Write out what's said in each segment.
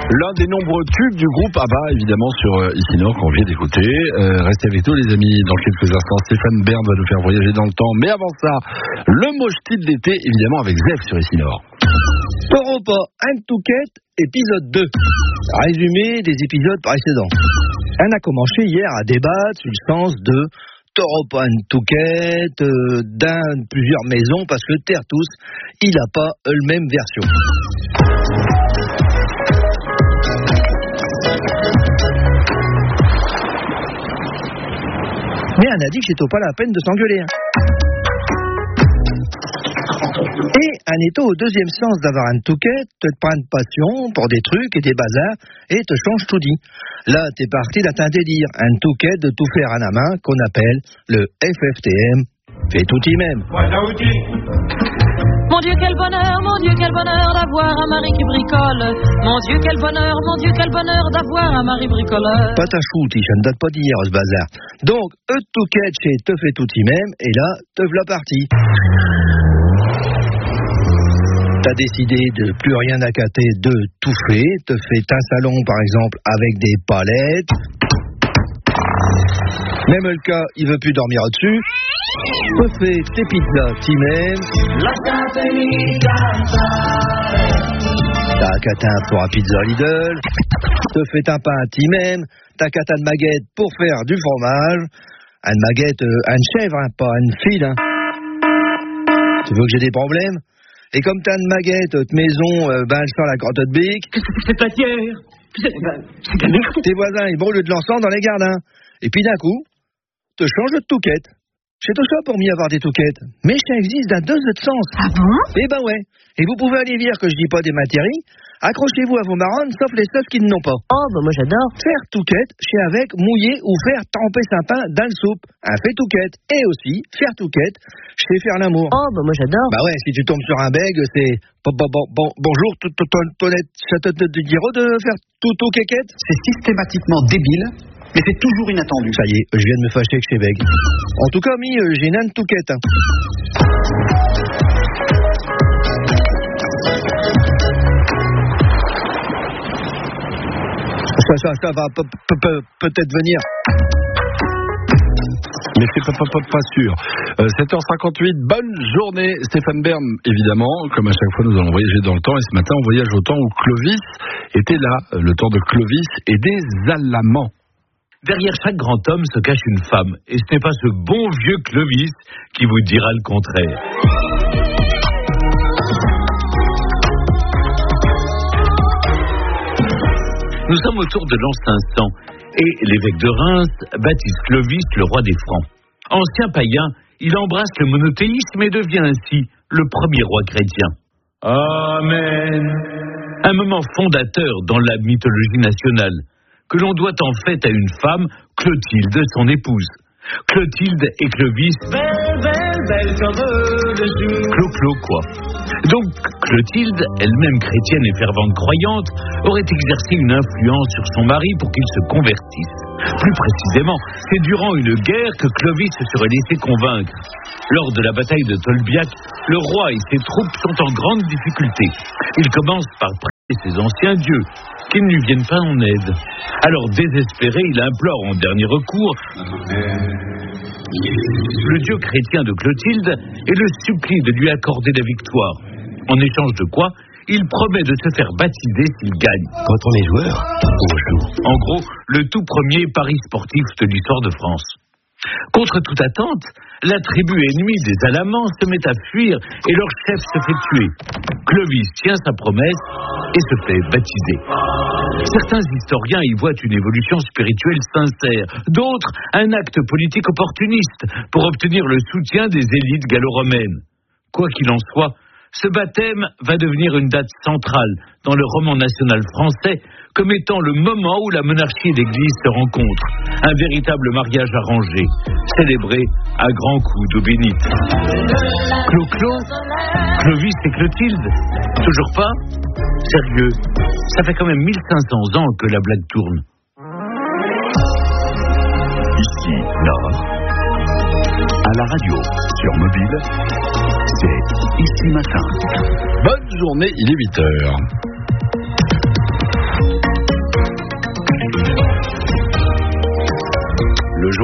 L'un des nombreux tubes du groupe ABBA, évidemment, sur Ici Nord, qu'on vient d'écouter. Restez avec nous, les amis. Dans quelques instants, Stéphane Bern va nous faire voyager dans le temps. Mais avant ça, le moche-tit de l'été, évidemment, avec Zef sur Ici Nord. Europa and Touquet, épisode 2. Résumé des épisodes précédents. On a commencé hier à débattre sur le sens de Europa and Touquet, plusieurs maisons, parce que Terre tous, il n'a pas la même version. Mais on a dit que c'était pas la peine de s'engueuler. Et on est au deuxième sens d'avoir un touquet, te prendre passion pour des trucs et des bazars, et te change tout dit. Là, t'es parti d'un délire, un touquet de tout faire à la main, qu'on appelle le FFTM, fait tout y même. Mon Dieu, quel bonheur d'avoir un mari qui bricole. Mon Dieu, quel bonheur d'avoir un mari bricoleur. Pas ta choute, ça ne date pas d'hier, ce bazar. Donc, touquet chez te fait tout y même, et là, te v'là parti. T'as décidé de plus rien accater, de tout fait. Te fait un salon, par exemple, avec des palettes. Même le cas, il veut plus dormir au-dessus. Te fait tes pizzas, t'y même. T'as accaté un four à pizza Lidl. Te fait un pain, t'y même. T'as accaté une baguette pour faire du fromage. Une baguette, une chèvre, hein, pas une fille. Hein. Tu veux que j'ai des problèmes? Et comme t'as une maguette, de maison, elle sort la crotte de bique. Qu'est-ce que c'est cette matière? C'est de la merde. Tes voisins, ils brûlent de l'encens dans les jardins. Et puis d'un coup, te change de touquette. C'est tout ça pour mieux avoir des touquettes. Mais ça existe dans deux autres sens. Ah bon? Eh ben ouais. Et vous pouvez aller dire que je dis pas des matéries. Accrochez-vous à vos marronnes, sauf les seuls qui n'en ont pas. Oh, bah moi j'adore. Faire touquette, c'est avec mouiller ou faire tremper sa pain dans le soupe. Un fait touquette. Et aussi, faire touquette, c'est faire l'amour. Oh, bah moi j'adore. Bah ouais, si tu tombes sur un bègue, c'est... Bonjour, Tonette, ça te dirait de faire tout quéquette? C'est systématiquement débile, mais c'est toujours inattendu. Ça y est, je viens de me fâcher avec ces bègues. En tout cas, j'ai une touquette. Hein. Ça va peut-être venir. Mais c'est pas sûr. 7h58, bonne journée Stéphane Bern, évidemment. Comme à chaque fois, nous allons voyager dans le temps. Et ce matin, on voyage au temps où Clovis était là. Le temps de Clovis et des Alamans. Derrière chaque grand homme se cache une femme. Et ce n'est pas ce bon vieux Clovis qui vous dira le contraire. Nous sommes autour de l'an 500 et l'évêque de Reims baptise Clovis le roi des Francs. Ancien païen, il embrasse le monothéisme et devient ainsi le premier roi chrétien. Amen. Un moment fondateur dans la mythologie nationale, que l'on doit en fait à une femme, Clotilde, son épouse. Clotilde et Clovis, belle comme le jour. Clo-clo, quoi. Donc, Clotilde, elle-même chrétienne et fervente croyante, aurait exercé une influence sur son mari pour qu'il se convertisse. Plus précisément, c'est durant une guerre que Clovis se serait laissé convaincre. Lors de la bataille de Tolbiac, le roi et ses troupes sont en grande difficulté. Il commence par prier ses anciens dieux, qu'ils ne lui viennent pas en aide. Alors, désespéré, il implore en dernier recours le dieu chrétien de Clotilde et le supplie de lui accorder la victoire. En échange de quoi, il promet de se faire baptiser s'il gagne. Quand on est joueur, on joue. En gros, le tout premier pari sportif de l'histoire de France. Contre toute attente, la tribu ennemie des Alamans se met à fuir et leur chef se fait tuer. Clovis tient sa promesse et se fait baptiser. Certains historiens y voient une évolution spirituelle sincère, d'autres un acte politique opportuniste pour obtenir le soutien des élites gallo-romaines. Quoi qu'il en soit, ce baptême va devenir une date centrale dans le roman national français comme étant le moment où la monarchie et l'Église se rencontrent. Un véritable mariage arrangé, célébré à grands coups d'eau bénite. Clo-Clo, Clovis et Clotilde, toujours pas? Sérieux, ça fait quand même 1500 ans que la blague tourne. Ici, Nord, à la radio, sur mobile, c'est Ici Matin. Bonne journée, il est 8h.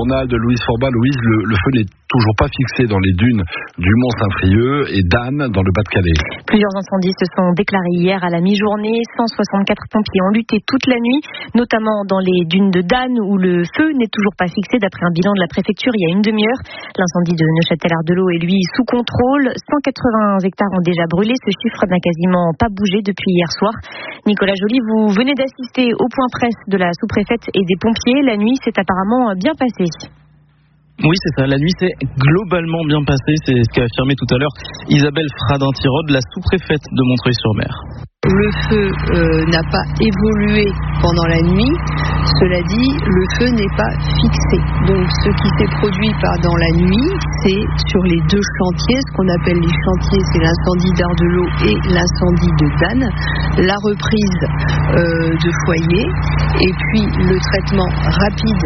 journal de Louise Forbat. Louise, le feu n'est toujours pas fixé dans les dunes du Mont-Saint-Frieux et d'Anne dans le Pas-de-Calais. Plusieurs incendies se sont déclarés hier à la mi-journée. 164 pompiers ont lutté toute la nuit, notamment dans les dunes de Danne où le feu n'est toujours pas fixé d'après un bilan de la préfecture il y a une demi-heure. L'incendie de Neufchâtel-Ardelot est lui sous contrôle. 180 hectares ont déjà brûlé. Ce chiffre n'a quasiment pas bougé depuis hier soir. Nicolas Joly, vous venez d'assister au point presse de la sous-préfète et des pompiers. La nuit s'est apparemment bien passée. Oui, c'est ça. La nuit s'est globalement bien passée. C'est ce qu'a affirmé tout à l'heure Isabelle Fradin-Tirode, la sous-préfète de Montreuil-sur-Mer. Le feu n'a pas évolué pendant la nuit. Cela dit, le feu n'est pas fixé. Donc ce qui s'est produit dans la nuit, c'est sur les deux chantiers, ce qu'on appelle les chantiers, c'est l'incendie d'Ardelot et l'incendie de Danne, la reprise de foyers et puis le traitement rapide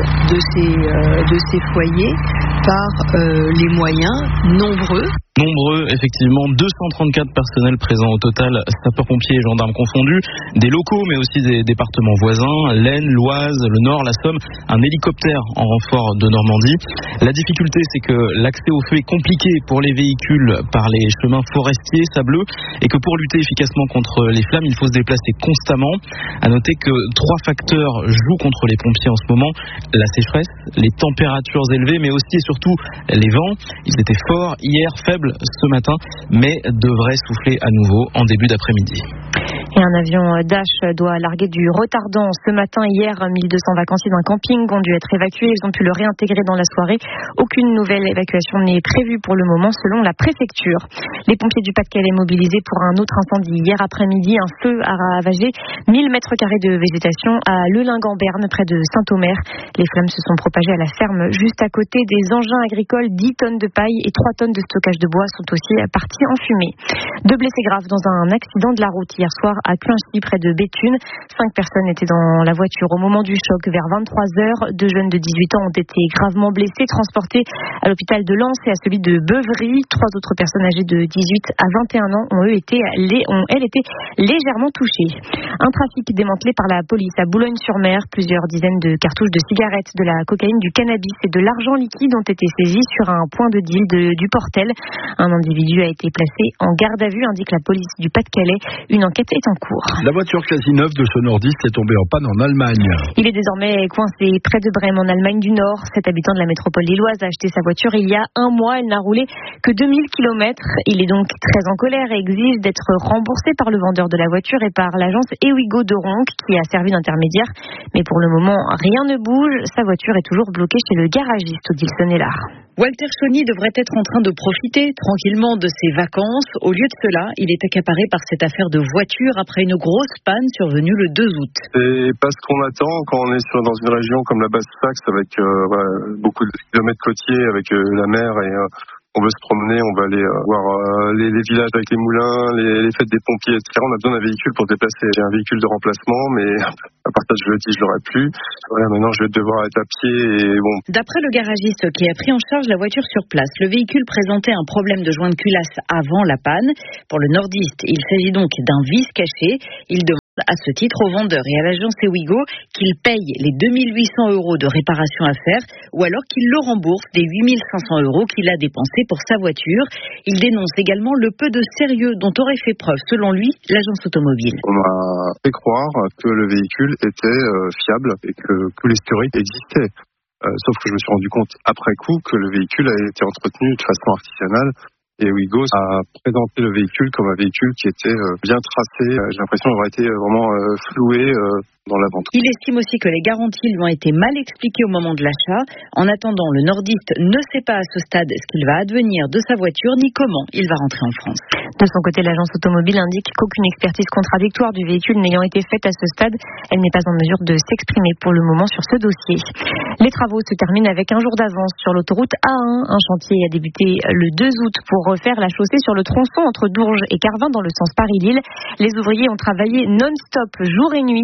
de ces foyers par les moyens nombreux. Nombreux, effectivement, 234 personnels présents au total, sapeurs-pompiers et gendarmes confondus, des locaux mais aussi des départements voisins, l'Aisne, l'Oise, le Nord, la Somme, un hélicoptère en renfort de Normandie. La difficulté, c'est que l'accès au feu est compliqué pour les véhicules par les chemins forestiers, sableux, et que pour lutter efficacement contre les flammes, il faut se déplacer constamment. À noter que 3 facteurs jouent contre les pompiers en ce moment: la sécheresse, les températures élevées, mais aussi et surtout les vents. Ils étaient forts hier, faibles ce matin, mais devraient souffler à nouveau en début d'après-midi. Et un avion Dash doit larguer du retardant ce matin. Hier, 1200 vacanciers d'un camping ont dû être évacués. Ils ont pu le réintégrer dans la soirée. Aucune nouvelle évacuation n'est prévue pour le moment, selon la préfecture. Les pompiers du Pas-de-Calais mobilisés pour un autre incendie. Hier après-midi, un feu a ravagé 1000 mètres carrés de végétation à Lellingue-en-Berne, près de Saint-Omer. Les flammes se sont propagées à la ferme juste à côté des engins agricoles. 10 tonnes de paille et 3 tonnes de stockage de bois sont aussi partis en fumée. 2 blessés graves dans un accident de la route hier soir à Cuinchy, près de Béthune. 5 personnes étaient dans la voiture au moment du choc. Vers 23h, 2 jeunes de 18 ans ont été gravement blessés, transportés à l'hôpital de Lens et à celui de Beuvry. 3 autres personnes âgées de 18 à 21 ans ont été légèrement touchées. Un trafic démantelé par la police à Boulogne-sur-Mer. Plusieurs dizaines de cartouches de cigarettes, de la cocaïne, du cannabis et de l'argent liquide ont été saisis sur un point de deal du Portel. Un individu a été placé en garde à vue, indique la police du Pas-de-Calais. Une enquête est en cours. La voiture quasi neuve de ce nordiste est tombée en panne en Allemagne. Il est désormais coincé près de Brême en Allemagne du Nord. Cet habitant de la métropole lilloise a acheté sa voiture il y a un mois. Elle n'a roulé que 2000 km. Il est donc très en colère et exige d'être remboursé par le vendeur de la voiture et par l'agence Ewigo de Ronc qui a servi d'intermédiaire. Mais pour le moment, rien ne bouge. Sa voiture est toujours bloquée chez le garagiste Odilson-Hélard. Walter Chauny devrait être en train de profiter tranquillement de ses vacances. Au lieu de cela, il est accaparé par cette affaire de voiture après une grosse panne survenue le 2 août. C'est pas ce qu'on attend quand on est dans une région comme la Basse-Saxe avec beaucoup de kilomètres côtiers, avec la mer et on veut se promener, on va aller voir les villages avec les moulins, les fêtes des pompiers, etc. On a besoin d'un véhicule pour se déplacer. J'ai un véhicule de remplacement, mais à partir de jeudi, je l'aurai plus. Voilà, maintenant, je vais devoir être à pied et bon. D'après le garagiste qui a pris en charge la voiture sur place, le véhicule présentait un problème de joint de culasse avant la panne. Pour le nordiste, il s'agit donc d'un vis caché. Il demande à ce titre au vendeur et à l'agence Ewigo qu'il paye les 2800 € de réparation à faire ou alors qu'il le rembourse des 8500 € qu'il a dépensés pour sa voiture. Il dénonce également le peu de sérieux dont aurait fait preuve, selon lui, l'agence automobile. On m'a fait croire que le véhicule était fiable et que l'historique existait. Sauf que je me suis rendu compte après coup que le véhicule a été entretenu de façon artisanale. Et Ewigo a présenté le véhicule comme un véhicule qui était bien tracé. J'ai l'impression d'avoir été vraiment floué dans la vente. Il estime aussi que les garanties lui ont été mal expliquées au moment de l'achat. En attendant, le nordiste ne sait pas à ce stade ce qu'il va advenir de sa voiture ni comment il va rentrer en France. De son côté, l'agence automobile indique qu'aucune expertise contradictoire du véhicule n'ayant été faite à ce stade, elle n'est pas en mesure de s'exprimer pour le moment sur ce dossier. Les travaux se terminent avec un jour d'avance sur l'autoroute A1. Un chantier a débuté le 2 août pour refaire la chaussée sur le tronçon entre Dourges et Carvin dans le sens Paris-Lille. Les ouvriers ont travaillé non-stop jour et nuit pour remettre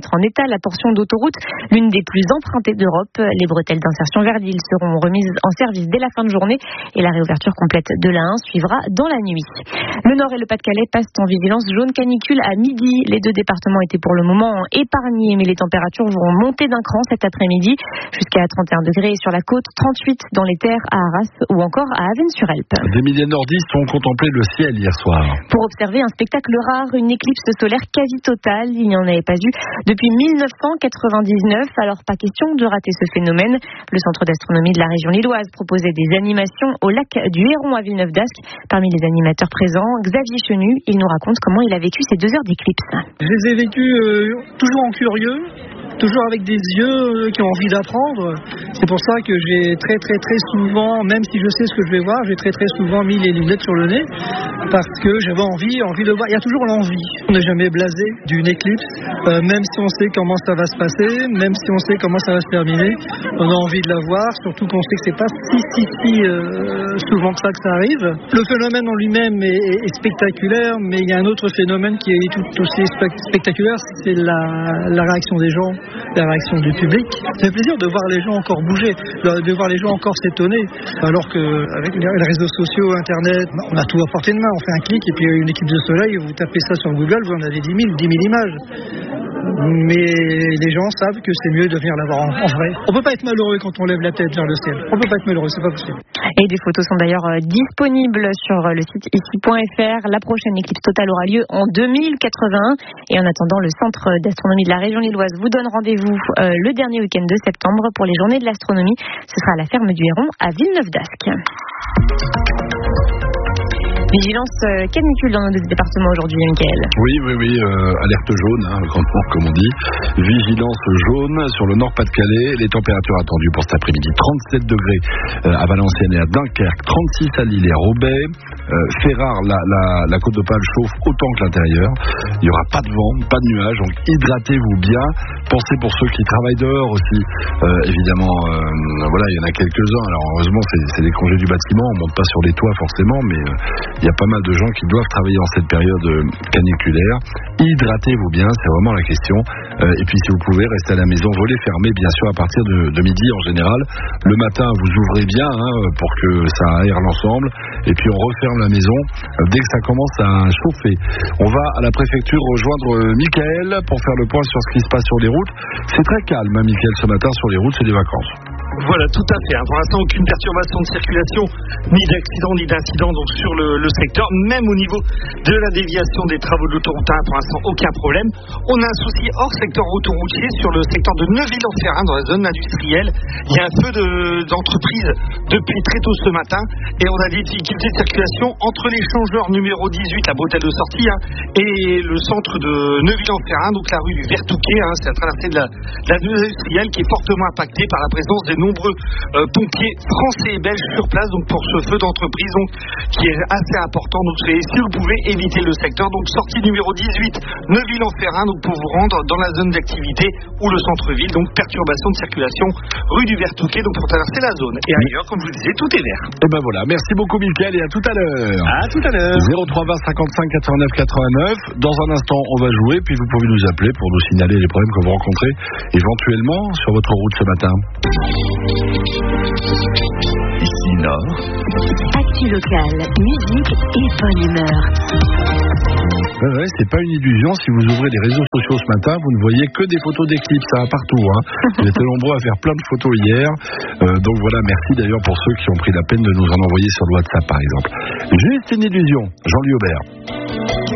remettre en état la portion d'autoroute, l'une des plus empruntées d'Europe. Les bretelles d'insertion Verdil seront remises en service dès la fin de journée et la réouverture complète de l'A1 suivra dans la nuit. Le Nord et le Pas-de-Calais passent en vigilance jaune canicule à midi. Les deux départements étaient pour le moment épargnés, mais les températures vont monter d'un cran cet après-midi jusqu'à 31 degrés sur la côte, 38 dans les terres à Arras ou encore à Avesnes-sur-Helpe. Des milliers de nordistes ont contemplé le ciel hier soir pour observer un spectacle rare, une éclipse solaire quasi totale. Il n'y en avait pas eu depuis 1999, alors pas question de rater ce phénomène. Le centre d'astronomie de la région lilloise proposait des animations au lac du Héron à Villeneuve-d'Ascq. Parmi les animateurs présents, Xavier Chenu, il nous raconte comment il a vécu ces 2 heures d'éclipse. Je les ai vécues toujours en curieux, toujours avec des yeux qui ont envie d'apprendre. C'est pour ça que j'ai très souvent, même si je sais ce que je vais voir, j'ai très souvent mis les lunettes sur le nez parce que j'avais envie de voir. Il y a toujours l'envie. On n'est jamais blasé d'une éclipse, même si on sait comment ça va se passer, même si on sait comment ça va se terminer. On a envie de la voir, surtout qu'on sait que c'est pas si souvent que ça arrive. Le phénomène en lui-même est spectaculaire, mais il y a un autre phénomène qui est tout aussi spectaculaire, c'est la réaction des gens, la réaction du public. Ça fait plaisir de voir les gens encore bouger, de voir les gens encore s'étonner, alors qu'avec les réseaux sociaux, Internet, on a tout à portée de main. On fait un clic et puis une équipe de soleil, vous tapez ça sur Google, vous en avez 10 000 images. Mais les gens savent que c'est mieux de venir la voir en vrai. On peut pas être malheureux quand on lève la tête vers le ciel. On peut pas être malheureux, c'est pas possible. Et des photos sont d'ailleurs disponibles sur le site ici.fr. La prochaine éclipse totale aura lieu en 2081. Et en attendant, le centre d'astronomie de la région lilloise vous donne rendez-vous le dernier week-end de septembre pour les journées de l'astronomie. Ce sera à la ferme du Héron à Villeneuve-d'Ascq. Vigilance canicule dans nos 2 départements aujourd'hui, Mickaël. Oui, alerte jaune, comme on dit. Vigilance jaune sur le Nord-Pas-de-Calais. Les températures attendues pour cet après-midi, 37 degrés à Valenciennes et à Dunkerque, 36 à Lille et à Roubaix. Ferrare, la Côte d'Opale chauffe autant que l'intérieur. Il n'y aura pas de vent, pas de nuages, donc hydratez-vous bien. Pensez pour ceux qui travaillent dehors aussi. Évidemment, voilà, il y en a quelques-uns. Alors heureusement, c'est des congés du bâtiment, on ne monte pas sur les toits forcément, mais il y a pas mal de gens qui doivent travailler en cette période caniculaire. Hydratez-vous bien, c'est vraiment la question. Et puis si vous pouvez, rester à la maison, volets fermés bien sûr à partir de midi en général. Le matin, vous ouvrez bien pour que ça aère l'ensemble. Et puis on referme la maison dès que ça commence à chauffer. On va à la préfecture rejoindre Mickaël pour faire le point sur ce qui se passe sur les routes. C'est très calme, Mickaël, ce matin sur les routes, c'est des vacances. Voilà, tout à fait. Pour l'instant, aucune perturbation de circulation, ni d'accident, ni d'incident donc sur le secteur. Même au niveau de la déviation des travaux de l'autoroute 1, pour l'instant, aucun problème. On a un souci hors secteur autoroutier sur le secteur de Neuville-en-Ferrain, dans la zone industrielle. Il y a un feu d'entreprise depuis très tôt ce matin et on a des difficultés de circulation entre l'échangeur numéro 18, la bretelle de sortie, et le centre de Neuville-en-Ferrain, donc la rue du Vertouquet. C'est la traversée de la zone industrielle qui est fortement impactée par la présence des nombreux pompiers français et belges sur place donc pour ce feu d'entreprise donc qui est assez important. Donc si vous pouvez éviter le secteur, donc sortie numéro 18 Neuville-en-Ferrain donc pour vous rendre dans la zone d'activité ou le centre-ville, donc perturbation de circulation rue du Vertouquet donc pour traverser la zone. Et ailleurs, comme je vous disais, tout est vert. Et ben voilà, merci beaucoup Mickaël et à tout à l'heure. À tout à l'heure. 03 20 55 89 89. Dans un instant, on va jouer, puis vous pouvez nous appeler pour nous signaler les problèmes que vous rencontrez éventuellement sur votre route ce matin. Ici Nord. Actu locale, musique et bonne humeur. Ouais, c'est pas une illusion. Si vous ouvrez les réseaux sociaux ce matin, vous ne voyez que des photos d'éclipses, ça va partout. Vous étiez nombreux à faire plein de photos hier. Donc voilà, merci d'ailleurs pour ceux qui ont pris la peine de nous en envoyer sur le WhatsApp par exemple. Juste une illusion, Jean-Louis Aubert.